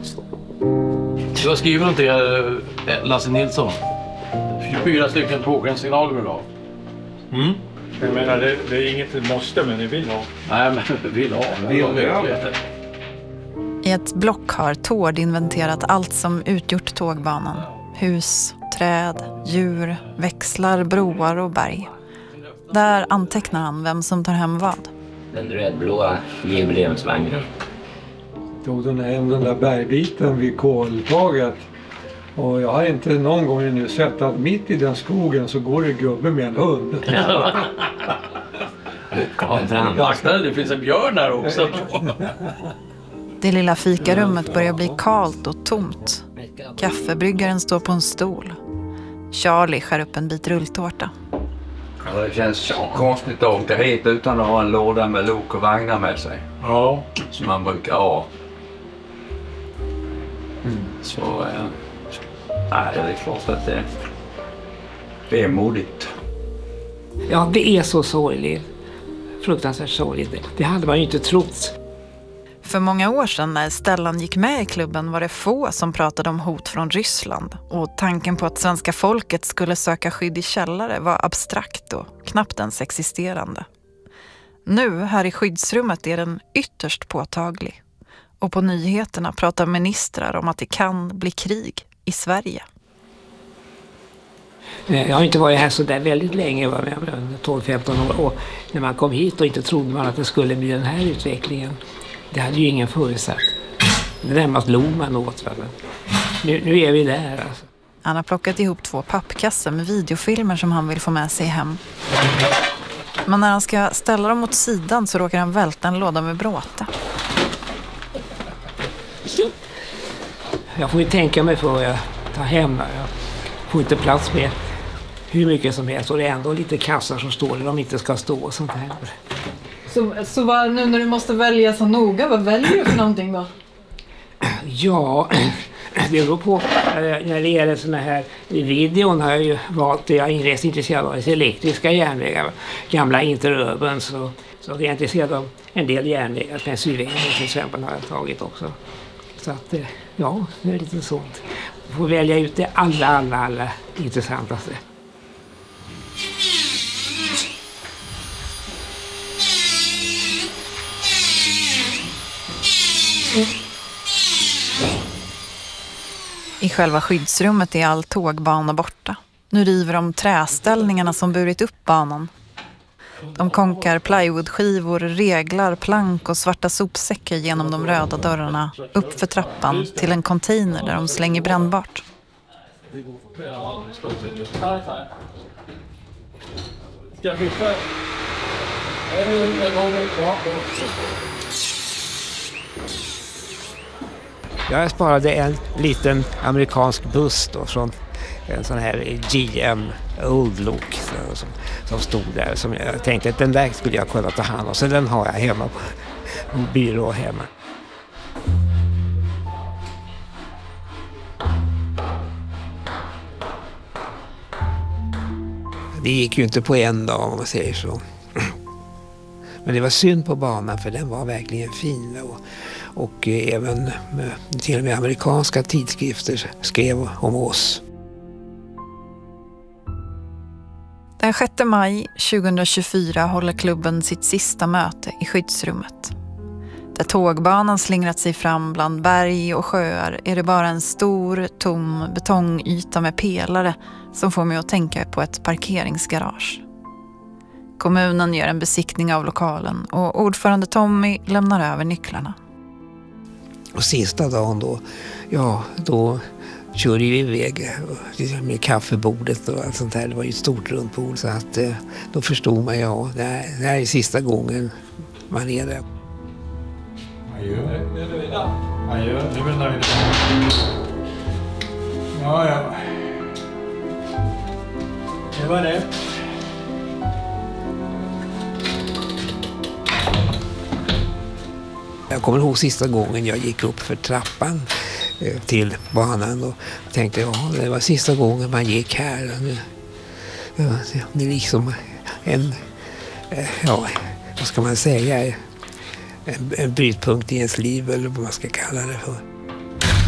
Du har skrivit om det, Lasse Nilsson. 24 stycken tågsignaler vill ha. Jag menar, det är inget måste, men ni vill ha. Nej, men vill ha. I ett block har Tord inventerat allt som utgjort tågbanan. Hus, träd, djur, växlar, broar och berg. Där antecknar han vem som tar hem vad. Den rödblåa jubileumsvagnen. Tog den där bergbiten vid koltaget. Och jag har inte någon gång nu sett att mitt i den skogen så går det gubbe med en hund. Det finns en björn där också. Det lilla fikarummet börjar bli kalt och tomt. Kaffebryggaren står på en stol. Charlie skär upp en bit rulltårta. Ja, det känns så konstigt att åka hit utan att ha en låda med lok och vagnar med sig. Ja. Som man brukar ha. Så nej, det är klart att det är modigt. Ja, det är så sorgligt. Fruktansvärt sorgligt. Det hade man ju inte trott. För många år sedan när Stellan gick med i klubben var det få som pratade om hot från Ryssland. Och tanken på att svenska folket skulle söka skydd i källare var abstrakt och knappt ens existerande. Nu här i skyddsrummet är den ytterst påtaglig. Och på nyheterna pratar ministrar om att det kan bli krig i Sverige. Jag har inte varit här så där väldigt länge, jag var med 12-15 år. Och när man kom hit och inte trodde man att det skulle bli den här utvecklingen. Det hade ju ingen förutsatt. Det närmast log man åt. Nu är vi där. Alltså. Han har plockat ihop 2 pappkassar med videofilmer som han vill få med sig hem. Men när han ska ställa dem åt sidan så råkar han välta en låda med bråte. Jag får ju tänka mig för vad jag tar hem. Jag får inte plats med hur mycket som helst. Och det är ändå lite kassar som står där de inte ska stå och sånt här. Så vad, nu när du måste välja så noga, vad väljer du för någonting då? Ja, det beror på. När det gäller såna här i videon har jag ju valt, jag är rätt intresserad av elektriska järnvägar, gamla interurban, så jag är intresserad av en del järnvägar. Pennsylvania till exempel har jag tagit också. Så att ja, det är lite sånt. Jag får välja ut det allra intressantaste. I själva skyddsrummet är all tågbana borta. Nu river de träställningarna som burit upp banan. De konkar plywoodskivor, reglar, plank och svarta sopsäckar genom de röda dörrarna upp för trappan till en container där de slänger brännbart. Jag sparade en liten amerikansk buss då, från en sån här GM Old Look som stod där. Som jag tänkte att den där skulle jag kunna ta hand om. Så den har jag hemma på en byrå hemma. Det gick ju inte på en dag om man säger så. Men det var synd på banan för den var verkligen fin. Och även till och med amerikanska tidskrifter skrev om oss. Den 6 maj 2024 håller klubben sitt sista möte i skyddsrummet. Där tågbanan slingrat sig fram bland berg och sjöar är det bara en stor, tom betongyta med pelare som får mig att tänka på ett parkeringsgarage. Kommunen gör en besiktning av lokalen och ordförande Tommy lämnar över nycklarna. Och sista dagen då körde vi iväg med kaffebordet och allt sånt där. Det var ju ett stort runt bord så att då förstod man det här är sista gången man är där. Adjö, nu är vi nöjda. Ja. Det var det. Jag kommer ihåg sista gången jag gick upp för trappan till banan och tänkte det var sista gången man gick här. Det är liksom vad ska man säga, en brytpunkt i ens liv eller vad man ska kalla det för.